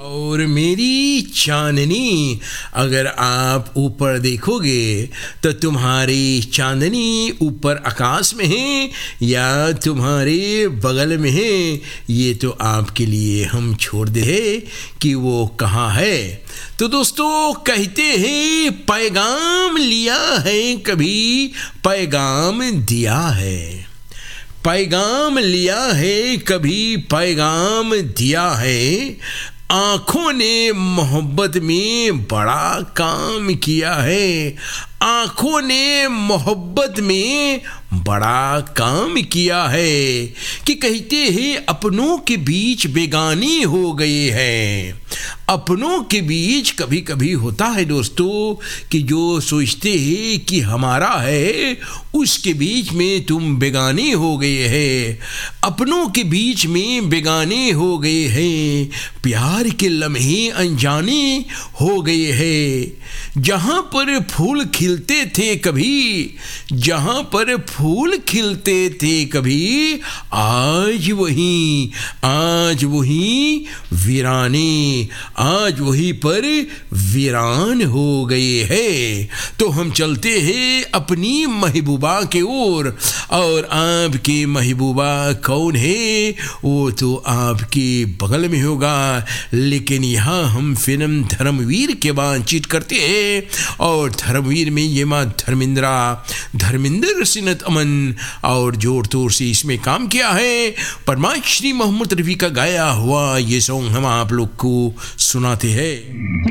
और मेरी चांदनी, अगर आप ऊपर देखोगे तो तुम्हारी चांदनी ऊपर आकाश में है या तुम्हारे बगल में है, ये तो आपके लिए हम छोड़ दे हैं कि वो कहाँ है। तो दोस्तों कहते हैं पैगाम लिया है कभी पैगाम दिया है, पैगाम लिया है कभी पैगाम दिया है, आँखों ने मोहब्बत में बड़ा काम किया है, आँखों ने मोहब्बत में बड़ा काम किया है कि कहते हैं अपनों के बीच बेगानी हो गए हैं। अपनों के बीच कभी कभी होता है दोस्तों कि जो सोचते हैं कि हमारा है उसके बीच में तुम बेगानी हो गए हैं, अपनों के बीच में बेगाने हो गए हैं, प्यार के लम्हे अनजाने हो गए हैं। जहाँ पर फूल खिलते थे कभी, जहाँ पर फूल खिलते थे कभी, आज वही वीराने, आज वही पर वीरान हो गए हैं। तो हम चलते हैं अपनी महबूबा के ओर, और आपकी महबूबा कौन है वो तो आपके बगल में होगा, लेकिन यहाँ हम फिल्म धर्मवीर के बातचीत करते हैं, और धर्मवीर में ये माँ धर्मिंदर सिन्नत अमन और जोर तोर से इसमें काम किया है। परमाश्री मोहम्मद रफ़ी का गाया हुआ ये सॉन्ग हम आप लोग को सुनाते हैं।